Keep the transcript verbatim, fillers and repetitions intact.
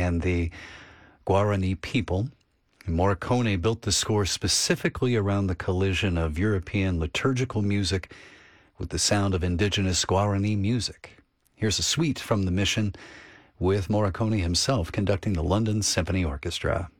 and the Guarani people. Morricone built the score specifically around the collision of European liturgical music with the sound of indigenous Guarani music. Here's a suite from the mission with Morricone himself conducting the London Symphony Orchestra.